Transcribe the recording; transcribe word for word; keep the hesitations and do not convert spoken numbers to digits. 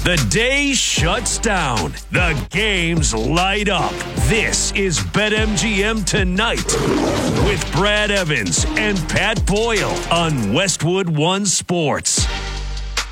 The day shuts down. The games light up. This is BetMGM Tonight with Brad Evans and Pat Boyle on Westwood One Sports.